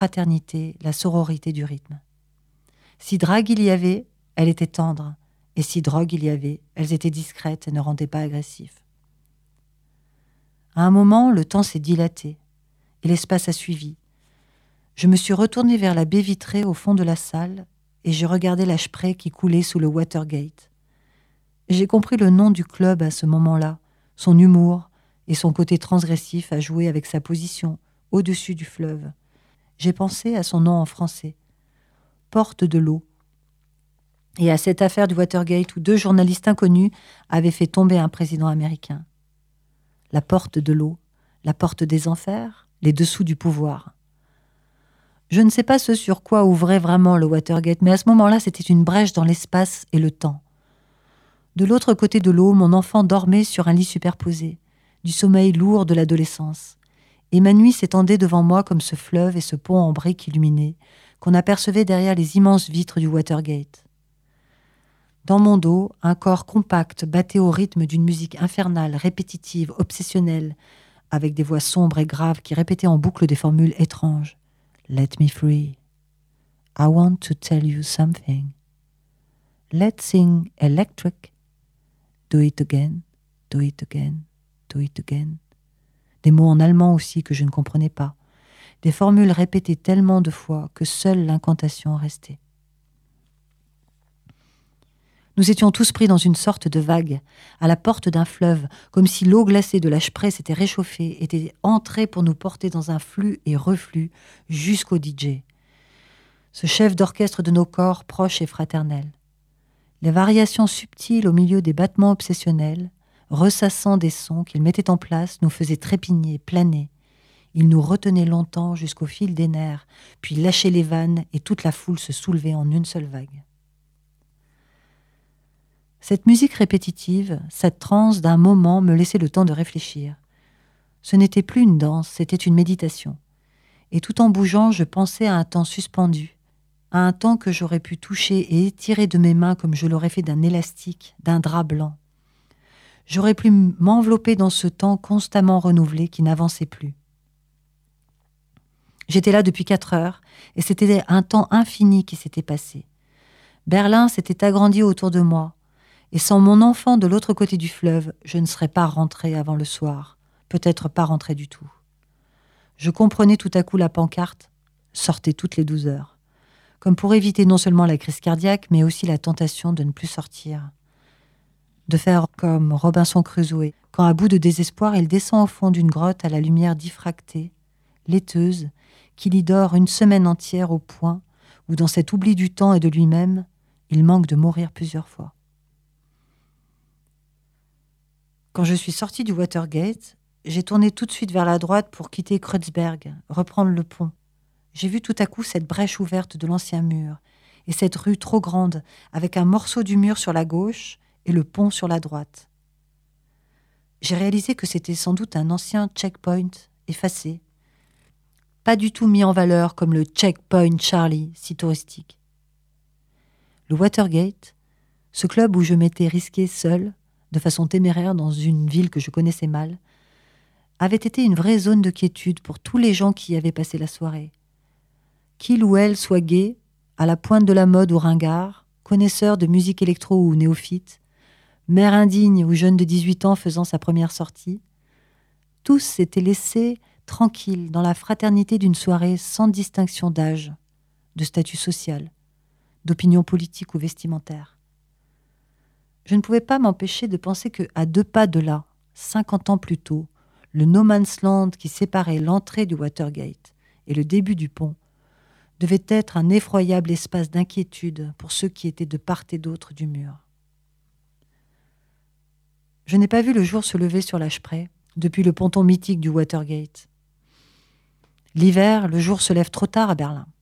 fraternité, la sororité du rythme. Si drague il y avait, elle était tendre, et si drogue il y avait, elles étaient discrètes et ne rendaient pas agressifs. À un moment, le temps s'est dilaté, et l'espace a suivi. Je me suis retournée vers la baie vitrée au fond de la salle, et je regardais la Spree qui coulait sous le Watergate. J'ai compris le nom du club à ce moment-là, son humour et son côté transgressif à jouer avec sa position au-dessus du fleuve. J'ai pensé à son nom en français, Porte de l'eau, et à cette affaire du Watergate où 2 journalistes inconnus avaient fait tomber un président américain. La porte de l'eau, la porte des enfers, les dessous du pouvoir. Je ne sais pas ce sur quoi ouvrait vraiment le Watergate, mais à ce moment-là, c'était une brèche dans l'espace et le temps. De l'autre côté de l'eau, mon enfant dormait sur un lit superposé, du sommeil lourd de l'adolescence. Et ma nuit s'étendait devant moi comme ce fleuve et ce pont en briques illuminé qu'on apercevait derrière les immenses vitres du Watergate. Dans mon dos, un corps compact battait au rythme d'une musique infernale, répétitive, obsessionnelle, avec des voix sombres et graves qui répétaient en boucle des formules étranges. « Let me free. I want to tell you something. Let's sing electric. Do it again, do it again, do it again. » Des mots en allemand aussi que je ne comprenais pas. Des formules répétées tellement de fois que seule l'incantation restait. Nous étions tous pris dans une sorte de vague, à la porte d'un fleuve, comme si l'eau glacée de la Spree s'était réchauffée, était entrée pour nous porter dans un flux et reflux jusqu'au DJ. Ce chef d'orchestre de nos corps proches et fraternels. Les variations subtiles au milieu des battements obsessionnels, ressassant des sons qu'il mettait en place, nous faisaient trépigner, planer. Il nous retenait longtemps jusqu'au fil des nerfs, puis lâchait les vannes et toute la foule se soulevait en une seule vague. Cette musique répétitive, cette transe d'un moment me laissait le temps de réfléchir. Ce n'était plus une danse, c'était une méditation. Et tout en bougeant, je pensais à un temps suspendu, à un temps que j'aurais pu toucher et étirer de mes mains comme je l'aurais fait d'un élastique, d'un drap blanc. J'aurais pu m'envelopper dans ce temps constamment renouvelé qui n'avançait plus. J'étais là depuis 4 heures et c'était un temps infini qui s'était passé. Berlin s'était agrandi autour de moi et sans mon enfant de l'autre côté du fleuve, je ne serais pas rentrée avant le soir, peut-être pas rentrée du tout. Je comprenais tout à coup la pancarte « Sortez toutes les 12 heures », comme pour éviter non seulement la crise cardiaque, mais aussi la tentation de ne plus sortir. De faire comme Robinson Crusoe, quand à bout de désespoir, il descend au fond d'une grotte à la lumière diffractée, laiteuse, qu'il y dort une semaine entière au point où, dans cet oubli du temps et de lui-même, il manque de mourir plusieurs fois. Quand je suis sortie du Watergate, j'ai tourné tout de suite vers la droite pour quitter Kreuzberg, reprendre le pont. J'ai vu tout à coup cette brèche ouverte de l'ancien mur et cette rue trop grande avec un morceau du mur sur la gauche et le pont sur la droite. J'ai réalisé que c'était sans doute un ancien checkpoint effacé, pas du tout mis en valeur comme le checkpoint Charlie, si touristique. Le Watergate, ce club où je m'étais risqué seul, de façon téméraire dans une ville que je connaissais mal, avait été une vraie zone de quiétude pour tous les gens qui y avaient passé la soirée. Qu'il ou elle soit gay, à la pointe de la mode ou ringard, connaisseur de musique électro ou néophyte, mère indigne ou jeune de 18 ans faisant sa première sortie, tous s'étaient laissés tranquilles dans la fraternité d'une soirée sans distinction d'âge, de statut social, d'opinion politique ou vestimentaire. Je ne pouvais pas m'empêcher de penser qu'à 2 pas de là, 50 ans plus tôt, le no man's land qui séparait l'entrée du Watergate et le début du pont devait être un effroyable espace d'inquiétude pour ceux qui étaient de part et d'autre du mur. Je n'ai pas vu le jour se lever sur la Spree depuis le ponton mythique du Watergate. L'hiver, le jour se lève trop tard à Berlin.